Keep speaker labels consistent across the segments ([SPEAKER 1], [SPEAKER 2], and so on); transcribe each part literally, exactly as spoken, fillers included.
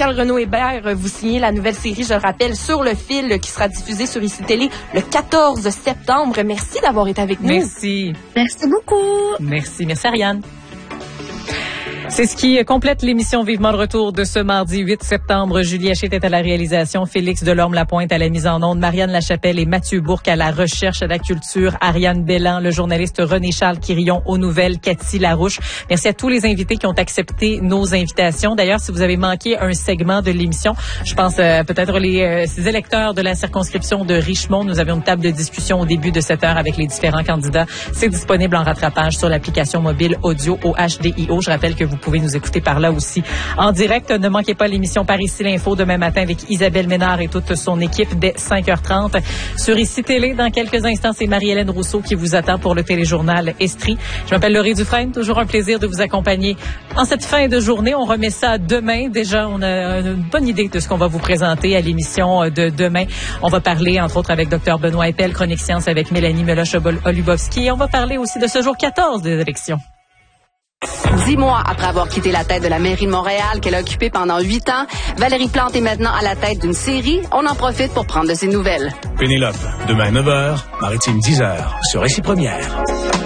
[SPEAKER 1] Pascal Renaud-Hébert, vous signez la nouvelle série, je le rappelle, Sur le fil, qui sera diffusée sur I C I Télé le quatorze septembre. Merci d'avoir été avec nous.
[SPEAKER 2] Merci.
[SPEAKER 3] Merci beaucoup.
[SPEAKER 2] Merci. Merci, Ariane. C'est ce qui complète l'émission Vivement le retour de ce mardi huit septembre. Julie Hachette est à la réalisation, Félix Delorme-Lapointe à la mise en onde, Marianne Lachapelle et Mathieu Bourque à la recherche, à la culture, Ariane Bellan, le journaliste René-Charles Quirillon aux nouvelles, Cathy Larouche. Merci à tous les invités qui ont accepté nos invitations. D'ailleurs, si vous avez manqué un segment de l'émission, je pense euh, peut-être les euh, électeurs de la circonscription de Richmond, nous avions une table de discussion au début de cette heure avec les différents candidats. C'est disponible en rattrapage sur l'application mobile audio O H D I O. Je rappelle que vous Vous pouvez nous écouter par là aussi en direct. Ne manquez pas l'émission Par ici l'info demain matin avec Isabelle Ménard et toute son équipe dès cinq heures trente. Sur I C I Télé, dans quelques instants, c'est Marie-Hélène Rousseau qui vous attend pour le téléjournal Estrie. Je m'appelle Laurie Dufresne, toujours un plaisir de vous accompagner en cette fin de journée. On remet ça demain. Déjà, on a une bonne idée de ce qu'on va vous présenter à l'émission de demain. On va parler, entre autres, avec Dr Benoît Eppel, Chronique Science avec Mélanie Meloche-Olubowski. Et on va parler aussi de ce jour quatorze des élections.
[SPEAKER 4] Dix mois après avoir quitté la tête de la mairie de Montréal qu'elle a occupée pendant huit ans, Valérie Plante est maintenant à la tête d'une série. On en profite pour prendre de ses nouvelles.
[SPEAKER 5] Pénélope, demain neuf heures, Maritime dix heures, sur Ici Première.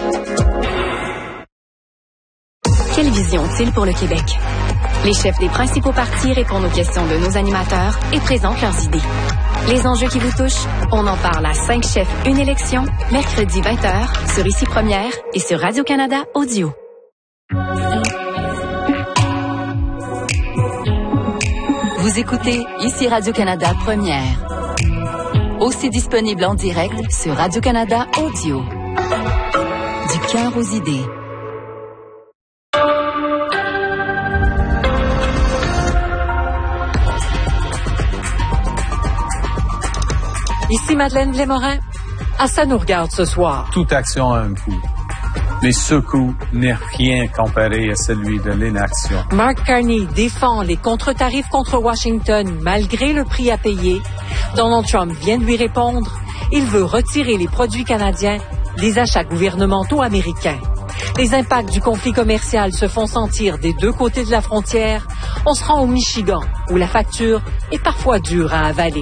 [SPEAKER 6] Quelle vision ont-ils pour le Québec? Les chefs des principaux partis répondent aux questions de nos animateurs et présentent leurs idées. Les enjeux qui vous touchent, on en parle à cinq chefs, une élection, mercredi vingt heures, sur Ici Première et sur Radio-Canada Audio.
[SPEAKER 7] Vous écoutez Ici Radio-Canada Première. Aussi disponible en direct sur Radio-Canada Audio. Du cœur aux idées.
[SPEAKER 8] Ici Madeleine Blais-Morin. Ah, ça nous regarde ce soir.
[SPEAKER 9] Toute action a un coût. Mais ce coût n'est rien comparé à celui de l'inaction.
[SPEAKER 8] Mark Carney défend les contre-tarifs contre Washington malgré le prix à payer. Donald Trump vient de lui répondre. Il veut retirer les produits canadiens des achats gouvernementaux américains. Les impacts du conflit commercial se font sentir des deux côtés de la frontière. On se rend au Michigan, où la facture est parfois dure à avaler.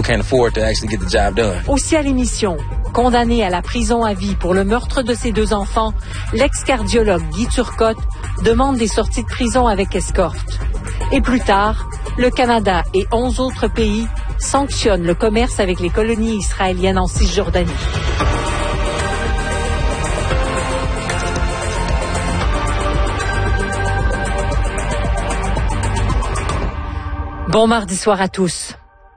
[SPEAKER 8] Aussi à l'émission, condamné à la prison à vie pour le meurtre de ses deux enfants, l'ex-cardiologue Guy Turcotte demande des sorties de prison avec escorte. Et plus tard, le Canada et onze autres pays sanctionnent le commerce avec les colonies israéliennes en Cisjordanie. Bon mardi soir à tous.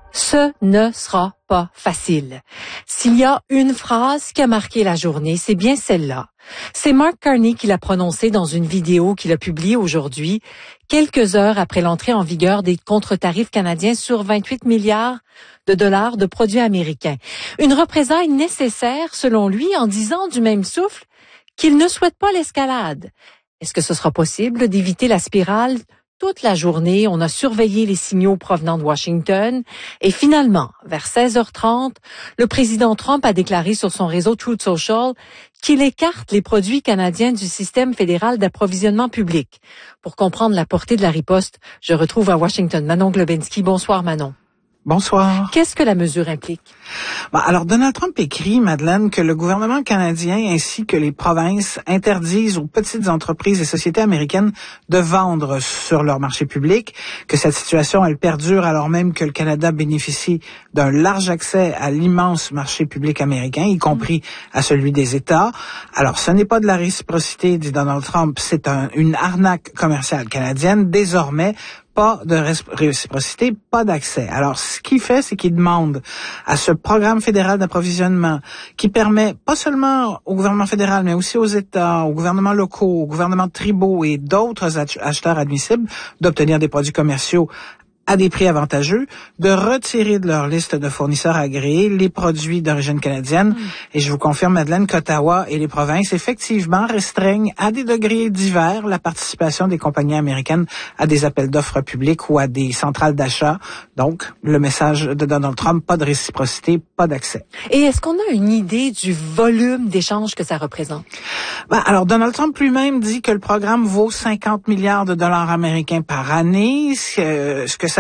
[SPEAKER 8] Ce ne sera pas facile. S'il y a une phrase qui a marqué la journée, c'est bien celle-là. C'est Mark Carney qui l'a prononcée dans une vidéo qu'il a publiée aujourd'hui, quelques heures après l'entrée en vigueur des contre-tarifs canadiens sur vingt-huit milliards de dollars de produits américains. Une représaille nécessaire, selon lui, en disant du même souffle qu'il ne souhaite pas l'escalade. Est-ce que ce sera possible d'éviter la spirale? Toute la journée, on a surveillé les signaux provenant de Washington et finalement, vers seize heures trente, le président Trump a déclaré sur son réseau Truth Social qu'il écarte les produits canadiens du système fédéral d'approvisionnement public. Pour comprendre la portée de la riposte, je retrouve à Washington Manon Globinski. Bonsoir Manon.
[SPEAKER 10] Bonsoir.
[SPEAKER 8] Qu'est-ce que la mesure implique?
[SPEAKER 10] Bon, alors, Donald Trump écrit, Madeleine, que le gouvernement canadien ainsi que les provinces interdisent aux petites entreprises et sociétés américaines de vendre sur leur marché public, que cette situation, elle perdure alors même que le Canada bénéficie d'un large accès à l'immense marché public américain, y compris à celui des États. Alors, ce n'est pas de la réciprocité, dit Donald Trump, c'est un, une arnaque commerciale canadienne. Désormais, pas de réciprocité, pas d'accès. Alors, ce qu'il fait, c'est qu'il demande à ce programme fédéral d'approvisionnement qui permet pas seulement au gouvernement fédéral, mais aussi aux États, aux gouvernements locaux, aux gouvernements tribaux et d'autres acheteurs admissibles d'obtenir des produits commerciaux à des prix avantageux, de retirer de leur liste de fournisseurs agréés les produits d'origine canadienne. Mmh. Et je vous confirme, Madeleine, qu'Ottawa et les provinces, effectivement, restreignent à des degrés divers la participation des compagnies américaines à des appels d'offres publics ou à des centrales d'achat. Donc, le message de Donald Trump, pas de réciprocité, pas d'accès.
[SPEAKER 8] Et est-ce qu'on a une idée du volume d'échanges que ça représente?
[SPEAKER 10] Ben, alors, Donald Trump lui-même dit que le programme vaut cinquante milliards de dollars américains par année, ce que, ce que ça